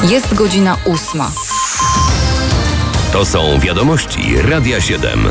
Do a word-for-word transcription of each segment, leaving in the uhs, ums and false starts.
Jest godzina ósma. To są wiadomości Radia siedem.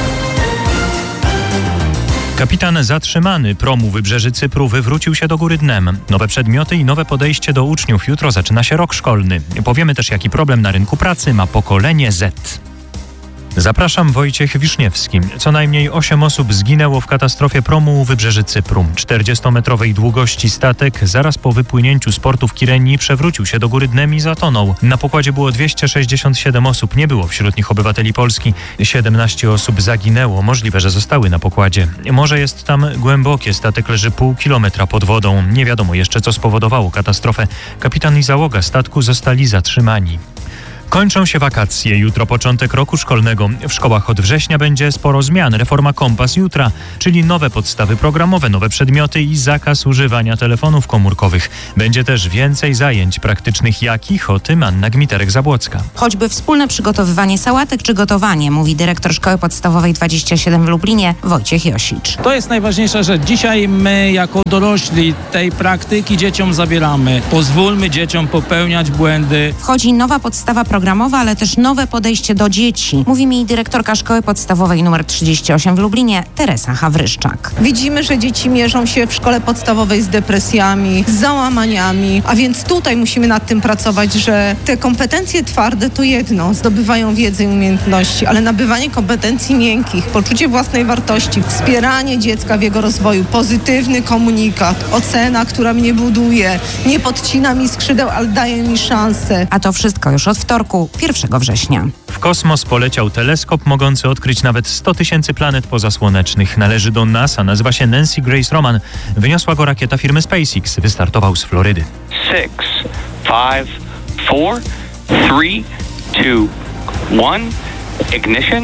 Kapitan zatrzymany promu Wybrzeży Cypru wywrócił się do góry dnem. Nowe przedmioty i nowe podejście do uczniów. Jutro zaczyna się rok szkolny. Powiemy też, jaki problem na rynku pracy ma pokolenie Z. Zapraszam, Wojciech Wiszniewski. Co najmniej osiem osób zginęło w katastrofie promu u Wybrzeży Cypru. czterdziestometrowej długości statek zaraz po wypłynięciu z portu w Kirenii przewrócił się do góry dnem i zatonął. Na pokładzie było dwieście sześćdziesiąt siedem osób, nie było wśród nich obywateli Polski. siedemnaście osób zaginęło, możliwe, że zostały na pokładzie. Morze jest tam głębokie, statek leży pół kilometra pod wodą. Nie wiadomo jeszcze, co spowodowało katastrofę. Kapitan i załoga statku zostali zatrzymani. Kończą się wakacje. Jutro początek roku szkolnego. W szkołach od września będzie sporo zmian. Reforma Kompas jutra, czyli nowe podstawy programowe, nowe przedmioty i zakaz używania telefonów komórkowych. Będzie też więcej zajęć praktycznych. Jakich? O tym Anna Gmiterek-Zabłocka. Choćby wspólne przygotowywanie sałatek czy gotowanie, mówi dyrektor Szkoły Podstawowej dwadzieścia siedem w Lublinie Wojciech Josicz. To jest najważniejsza rzecz. Dzisiaj my jako dorośli tej praktyki dzieciom zabieramy. Pozwólmy dzieciom popełniać błędy. Wchodzi nowa podstawa programowa. programowe, ale też nowe podejście do dzieci. Mówi mi dyrektorka Szkoły Podstawowej nr trzydzieści osiem w Lublinie, Teresa Hawryszczak. Widzimy, że dzieci mierzą się w szkole podstawowej z depresjami, z załamaniami, a więc tutaj musimy nad tym pracować, że te kompetencje twarde to jedno, zdobywają wiedzę i umiejętności, ale nabywanie kompetencji miękkich, poczucie własnej wartości, wspieranie dziecka w jego rozwoju, pozytywny komunikat, ocena, która mnie buduje, nie podcina mi skrzydeł, ale daje mi szansę. A to wszystko już od wtorku, pierwszego września. W kosmos poleciał teleskop mogący odkryć nawet sto tysięcy planet pozasłonecznych. Należy do NASA, nazywa się Nancy Grace Roman. Wyniosła go rakieta firmy SpaceX. Wystartował z Florydy. six, five, four, three, two, one, ignition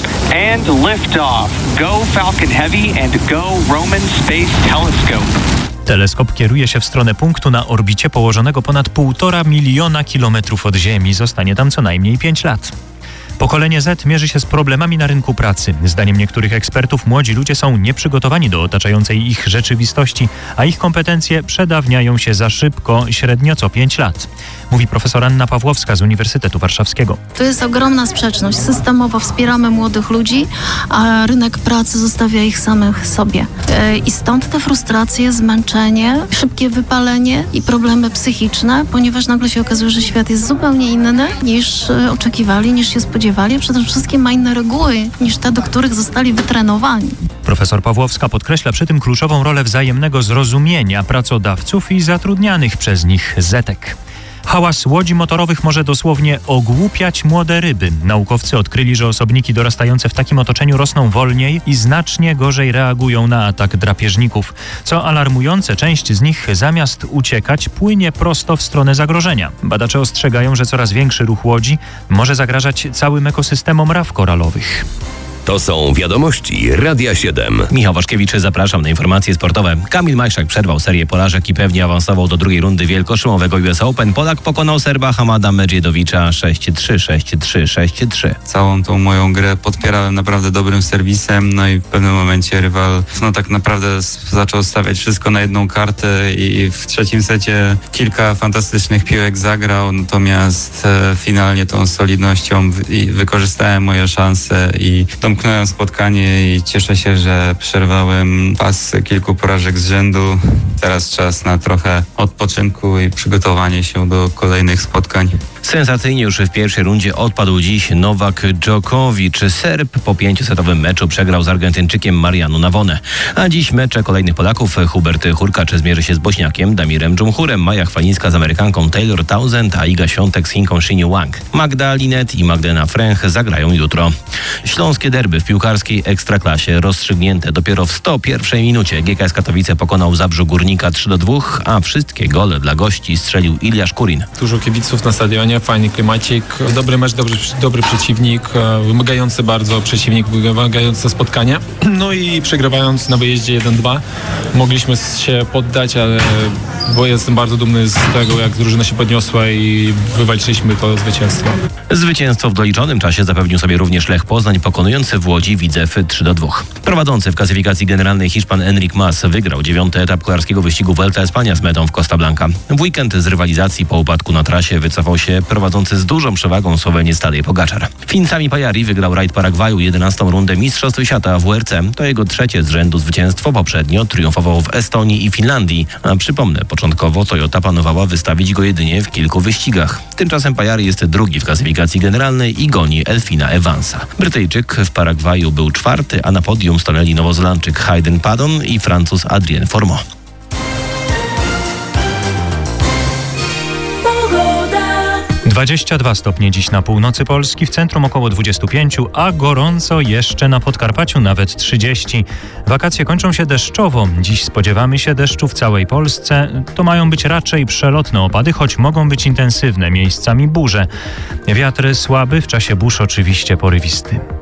and liftoff. Go Falcon Heavy and go Roman Space Telescope. Teleskop kieruje się w stronę punktu na orbicie położonego ponad półtora miliona kilometrów od Ziemi. Zostanie tam co najmniej pięć lat. Pokolenie Z mierzy się z problemami na rynku pracy. Zdaniem niektórych ekspertów młodzi ludzie są nieprzygotowani do otaczającej ich rzeczywistości, a ich kompetencje przedawniają się za szybko, średnio co pięć lat. Mówi profesor Anna Pawłowska z Uniwersytetu Warszawskiego. To jest ogromna sprzeczność. Systemowo wspieramy młodych ludzi, a rynek pracy zostawia ich samych sobie. I stąd te frustracje, zmęczenie, szybkie wypalenie i problemy psychiczne, ponieważ nagle się okazuje, że świat jest zupełnie inny niż oczekiwali, niż się spodziewali, a przede wszystkim ma inne reguły niż te, do których zostali wytrenowani. Profesor Pawłowska podkreśla przy tym kluczową rolę wzajemnego zrozumienia pracodawców i zatrudnianych przez nich zetek. Hałas łodzi motorowych może dosłownie ogłupiać młode ryby. Naukowcy odkryli, że osobniki dorastające w takim otoczeniu rosną wolniej i znacznie gorzej reagują na atak drapieżników. Co alarmujące, część z nich zamiast uciekać płynie prosto w stronę zagrożenia. Badacze ostrzegają, że coraz większy ruch łodzi może zagrażać całym ekosystemom raw koralowych. To są wiadomości Radia siedem. Michał Waszkiewicz, zapraszam na informacje sportowe. Kamil Majszak przerwał serię porażek i pewnie awansował do drugiej rundy wielkoszumowego U S Open. Polak pokonał Serba Hamada Medwiedowicza sześć trzy, sześć trzy, sześć trzy. Całą tą moją grę podpierałem naprawdę dobrym serwisem, no i w pewnym momencie rywal no tak naprawdę zaczął stawiać wszystko na jedną kartę i w trzecim secie kilka fantastycznych piłek zagrał, natomiast e, finalnie tą solidnością w, i wykorzystałem moje szanse i domknąłem spotkanie i cieszę się, że przerwałem pas kilku porażek z rzędu. Teraz czas na trochę odpoczynku i przygotowanie się do kolejnych spotkań. Sensacyjnie już w pierwszej rundzie odpadł dziś Nowak Dżokowicz. Serb po pięciosetowym meczu przegrał z Argentyńczykiem Mariano Navone. A dziś mecze kolejnych Polaków. Hubert Hurkacz zmierzy się z Bośniakiem Damirem Dżumhurem, Maja Chwalińska z Amerykanką Taylor Townsend, a Iga Świątek z Chinką Shinyu Wang. Magda Linet i Magdalena Fręch zagrają jutro. Śląskie derby w piłkarskiej ekstraklasie rozstrzygnięte dopiero w sto pierwszej minucie. G K S Katowice pokonał w Zabrzu Górnika trzy do dwóch, a wszystkie gole dla gości strzelił Iliasz Kurin. Dużo kibiców na stadionie, fajny klimacik, dobry mecz, dobry, dobry przeciwnik, wymagający bardzo przeciwnik, wymagające spotkanie. No i przegrywając na wyjeździe jeden dwa mogliśmy się poddać, ale bo jestem bardzo dumny z tego, jak drużyna się podniosła i wywalczyliśmy to zwycięstwo. Zwycięstwo w doliczonym czasie zapewnił sobie również Lech Poznań, pokonując w Łodzi Widzew trzy do dwóch. Prowadzący w klasyfikacji generalnej Hiszpan Enric Mas wygrał dziewiąty etap kolarskiego wyścigu Vuelta Espania z metą w Costa Blanca. W weekend z rywalizacji po upadku na trasie wycofał się prowadzący z dużą przewagą Słoweniec Tadej Pogačar. Fin Sami Pajari wygrał rajd Paragwaju jedenastą rundę Mistrzostw Świata w W R C. To jego trzecie z rzędu zwycięstwo. Poprzednio triumfował w Estonii i Finlandii. A przypomnę, początkowo Toyota planowała wystawić go jedynie w kilku wyścigach. Tymczasem Pajari jest drugi w klasyfikacji generalnej i goni Elfina Evansa. Brytyjczyk w Paragwaju był czwarty, a na podium stanęli Nowozelandczyk Hayden Paddon i Francuz Adrien Fourmont. dwadzieścia dwa stopnie dziś na północy Polski, w centrum około dwadzieścia pięć, a gorąco jeszcze na Podkarpaciu nawet trzydzieści. Wakacje kończą się deszczowo. Dziś spodziewamy się deszczu w całej Polsce. To mają być raczej przelotne opady, choć mogą być intensywne, miejscami burze. Wiatr słaby, w czasie burz oczywiście porywisty.